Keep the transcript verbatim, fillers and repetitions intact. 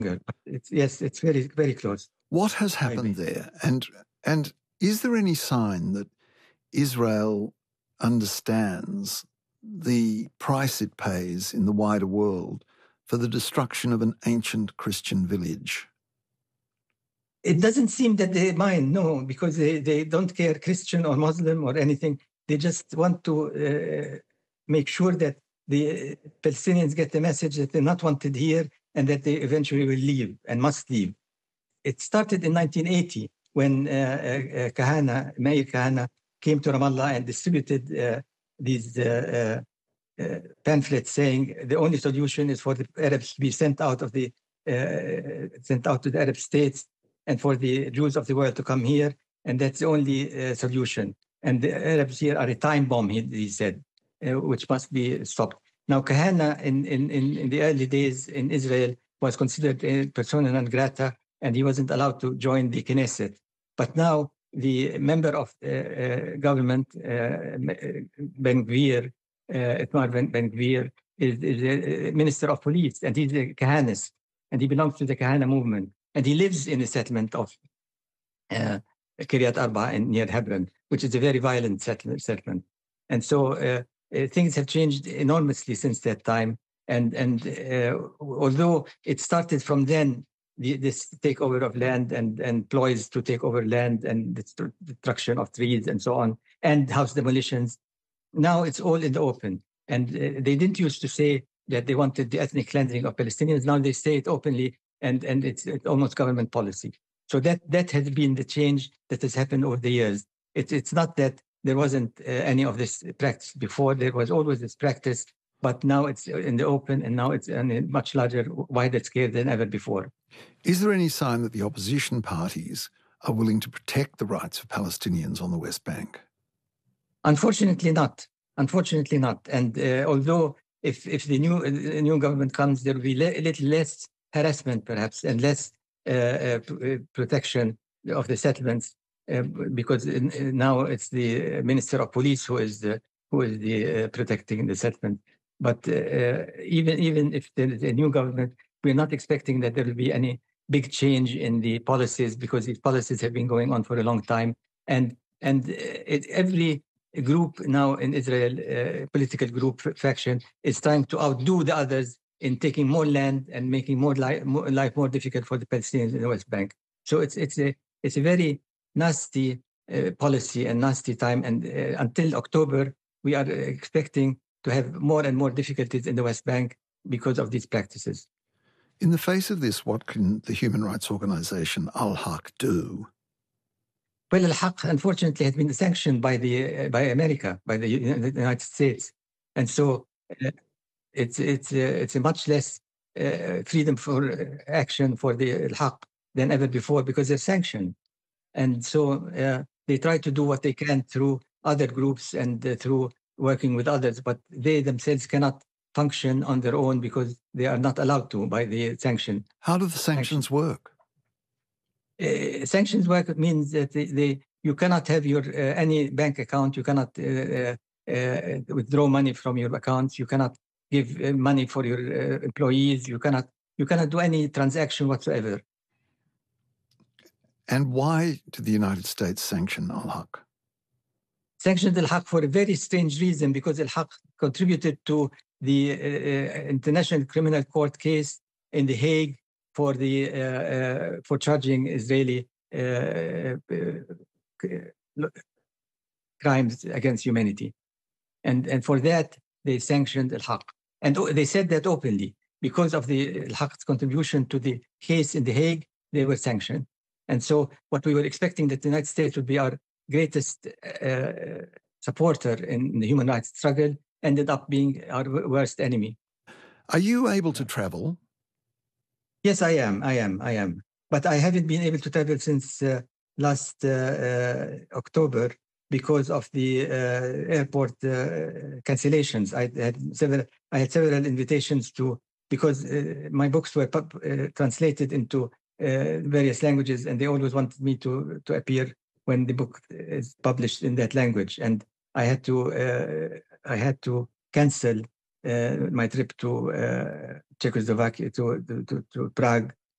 It's, yes, it's very, very close. What has happened Maybe. there? And and is there any sign that Israel understands the price it pays in the wider world for the destruction of an ancient Christian village? It doesn't seem that they mind, no, because they, they don't care Christian or Muslim or anything. They just want to uh, make sure that the Palestinians get the message that they're not wanted here and that they eventually will leave and must leave. It started in nineteen eighty when uh, uh, Kahana, Meir Kahana, came to Ramallah and distributed uh, these uh, uh, uh, pamphlets saying the only solution is for the Arabs to be sent out of the uh, sent out to the Arab states, and for the Jews of the world to come here, and that's the only uh, solution. And the Arabs here are a time bomb, he, he said, uh, which must be stopped. Now, Kahana in, in, in the early days in Israel was considered a persona non grata, and he wasn't allowed to join the Knesset. But now the member of uh, uh, government, uh, Ben Gvir, uh, Itmar Ben, Ben Gvir, is, is a minister of police, and he's a Kahanist, and he belongs to the Kahana movement. And he lives in a settlement of uh, Kiryat Arba in, near Hebron, which is a very violent settlement. And so uh, uh, things have changed enormously since that time. And, and uh, although it started from then, the, this takeover of land and, and ploys to take over land and the destruction of trees and so on, and house demolitions, now it's all in the open. And uh, they didn't used to say that they wanted the ethnic cleansing of Palestinians. Now they say it openly. And, and it's, it's almost government policy. So that, that has been the change that has happened over the years. It, it's not that there wasn't uh, any of this practice before. There was always this practice, but now it's in the open, and now it's on a much larger, wider scale than ever before. Is there any sign that the opposition parties are willing to protect the rights of Palestinians on the West Bank? Unfortunately not. Unfortunately not. And uh, although if, if the new, uh, new government comes, there will be le- a little less harassment, perhaps, and less uh, uh, protection of the settlements, uh, because in, in now it's the Minister of Police who is the, who is the uh, protecting the settlement. But uh, even even if there is a new government, we're not expecting that there will be any big change in the policies, because these policies have been going on for a long time, and and it, every group now in Israel, uh, political group faction, is trying to outdo the others in taking more land and making more life, more life more difficult for the Palestinians in the West Bank. So it's it's a it's a very nasty uh, policy and nasty time. And uh, until October, we are expecting to have more and more difficulties in the West Bank because of these practices. In the face of this, what can the human rights organization Al-Haq do? Well, Al-Haq, unfortunately, has been sanctioned by the uh, by America, by the United States, and so. Uh, It's it's uh, it's a much less uh, freedom for action for the Al-Haq than ever before, because they're sanctioned, and so uh, they try to do what they can through other groups and uh, through working with others, but they themselves cannot function on their own because they are not allowed to by the sanction. How do the sanctions sanction. work? Uh, sanctions work means that they, they you cannot have your uh, any bank account, you cannot uh, uh, withdraw money from your accounts, you cannot give money for your uh, employees. You cannot you cannot do any transaction whatsoever. And why did the United States sanction Al-Haq? Sanctioned Al-Haq for a very strange reason, because Al-Haq contributed to the uh, International Criminal Court case in The Hague for the uh, uh, for charging Israeli uh, uh, crimes against humanity, and and for that they sanctioned Al-Haq. And they said that openly. Because of the Al-Haq's contribution to the case in The Hague, they were sanctioned. And so what we were expecting, that the United States would be our greatest uh, supporter in the human rights struggle, ended up being our worst enemy. Are you able to travel? Yes, I am. I am. I am. But I haven't been able to travel since uh, last uh, uh, October because of the uh, airport uh, cancellations. I had several. I had several invitations to because uh, my books were pub, uh, translated into uh, various languages, and they always wanted me to to appear when the book is published in that language. And I had to uh, I had to cancel uh, my trip to uh, Czechoslovakia to, to to Prague